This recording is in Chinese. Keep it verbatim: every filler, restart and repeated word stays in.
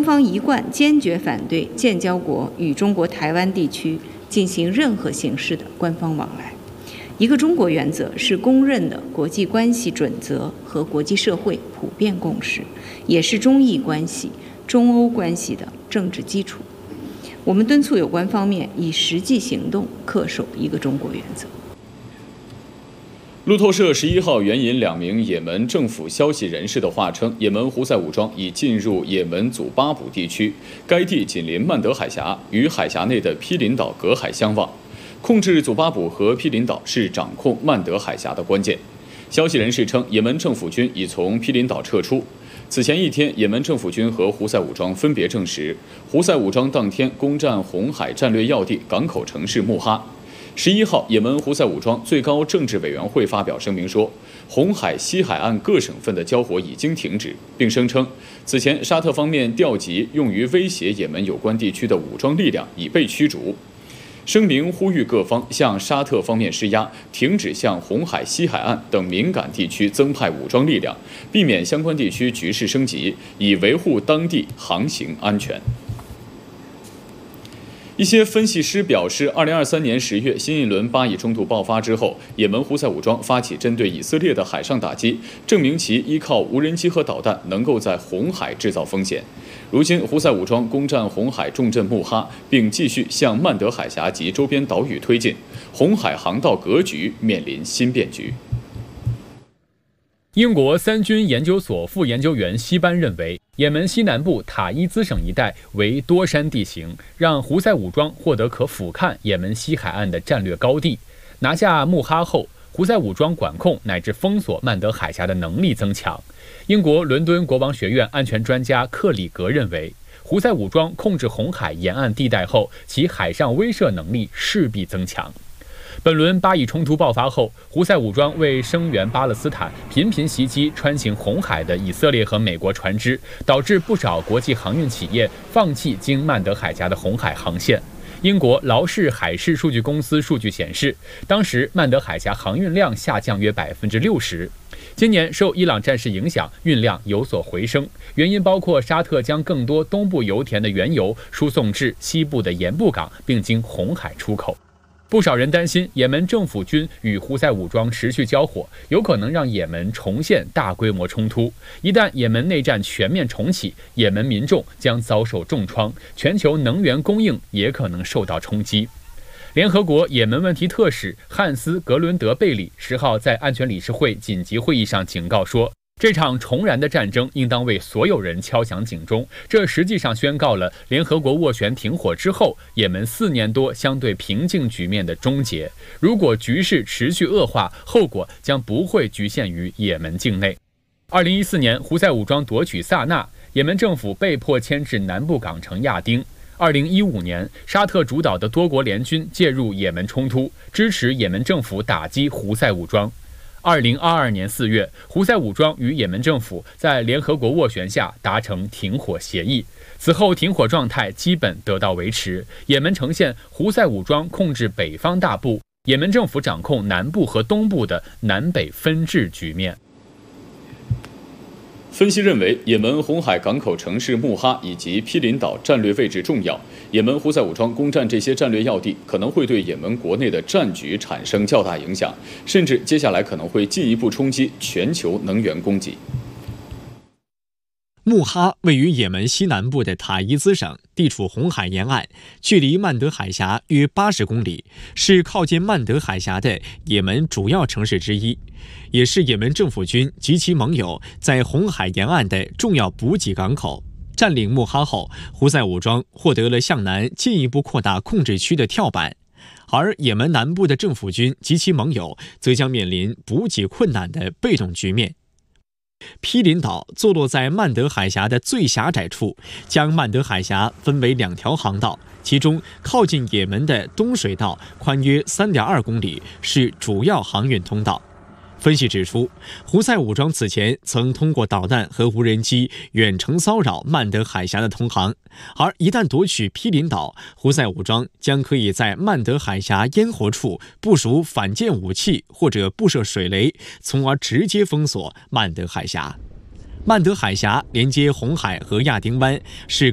方一贯坚决反对建交国与中国台湾地区进行任何形式的官方往来。一个中国原则是公认的国际关系准则和国际社会普遍共识，也是中意关系、中欧关系的政治基础。我们敦促有关方面以实际行动恪守一个中国原则。 路透社十一号援引两名也门政府消息人士的话称，也门胡塞武装已进入也门祖巴卜地区，该地紧邻曼德海峡，与海峡内的毗邻岛隔海相望。控制祖巴卜和毗邻岛是掌控曼德海峡的关键。消息人士称，也门政府军已从毗邻岛撤出。此前一天，也门政府军和胡塞武装分别证实，胡塞武装当天攻占红海战略要地港口城市穆哈。十一号，也门胡塞武装最高政治委员会发表声明说，红海西海岸各省份的交火已经停止，并声称，此前沙特方面调集用于威胁也门有关地区的武装力量已被驱逐。声明呼吁各方向沙特方面施压，停止向红海西海岸等敏感地区增派武装力量，避免相关地区局势升级，以维护当地航行安全。一些分析师表示，二零二三年十月新一轮巴以冲突爆发之后，也门胡塞武装发起针对以色列的海上打击，证明其依靠无人机和导弹能够在红海制造风险。如今，胡塞武装攻占红海重镇穆哈，并继续向曼德海峡及周边岛屿推进，红海航道格局面临新变局。 英国三军研究所副研究员西班认为，也门西南部塔伊兹省一带为多山地形，让胡塞武装获得可俯瞰也门西海岸的战略高地。拿下穆哈后，胡塞武装管控乃至封锁曼德海峡的能力增强。英国伦敦国王学院安全专家克里格认为，胡塞武装控制红海沿岸地带后，其海上威慑能力势必增强。本轮巴以冲突爆发后，胡塞武装为声援巴勒斯坦，频频袭击穿行红海的以色列和美国船只，导致不少国际航运企业放弃经曼德海峡的红海航线。英国劳氏海事数据公司数据显示，当时曼德海峡航运量下降约百分之六十。今年受伊朗战事影响，运量有所回升，原因包括沙特将更多东部油田的原油输送至西部的盐布港，并经红海出口。不少人担心，也门政府军与胡塞武装持续交火，有可能让也门重现大规模冲突。一旦也门内战全面重启，也门民众将遭受重创，全球能源供应也可能受到冲击。联合国也门问题特使汉斯·格伦德贝里十号在安全理事会紧急会议上警告说，这场重燃的战争应当为所有人敲响警钟，这实际上宣告了联合国斡旋停火之后，也门四年多相对平静局面的终结。如果局势持续恶化，后果将不会局限于也门境内。二零一四年，胡塞武装夺取萨那，也门政府被迫迁至南部港城亚丁。二零一五年，沙特主导的多国联军介入也门冲突，支持也门政府打击胡塞武装。二零二二年四月，胡塞武装与也门政府在联合国斡旋下达成停火协议。此后，停火状态基本得到维持。也门呈现胡塞武装控制北方大部，也门政府掌控南部和东部的南北分治局面。 分析认为，也门红海港口城市穆哈以及毗邻岛战略位置重要，也门胡塞武装攻占这些战略要地，可能会对也门国内的战局产生较大影响，甚至接下来可能会进一步冲击全球能源供给。 穆哈位于也门西南部的塔伊兹省，地处红海沿岸，距离曼德海峡约八十公里，是靠近曼德海峡的也门主要城市之一，也是也门政府军及其盟友在红海沿岸的重要补给港口。占领穆哈后，胡塞武装获得了向南进一步扩大控制区的跳板，而也门南部的政府军及其盟友则将面临补给困难的被动局面。毗邻岛坐落在曼德海峡的最狭窄处，将曼德海峡分为两条航道，其中靠近也门的东水道宽约 三点二公里，是主要航运通道。分析指出，胡塞武装此前曾通过导弹和无人机远程骚扰曼德海峡的通航，而一旦夺取毗邻岛，胡塞武装将可以在曼德海峡咽喉处部署反舰武器或者布设水雷，从而直接封锁曼德海峡。曼德海峡连接红海和亚丁湾，是